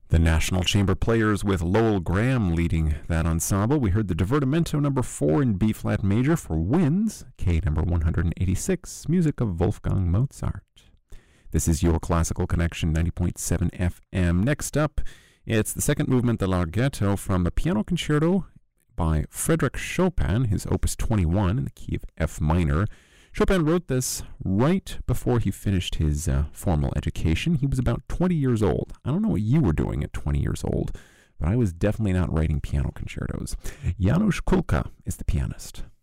The National Chamber Players with Lowell Graham leading that ensemble. We heard the Divertimento number 4 in B-flat major for Winds, K number 186, music of Wolfgang Mozart. This is your Classical Connection 90.7 FM. Next up, it's the second movement, the Larghetto, from a piano concerto by Frédéric Chopin, his Opus 21 in the key of F minor. Chopin wrote this right before he finished his formal education. He was about 20 years old. I don't know what you were doing at 20 years old, but I was definitely not writing piano concertos. Janusz Kulka is the pianist.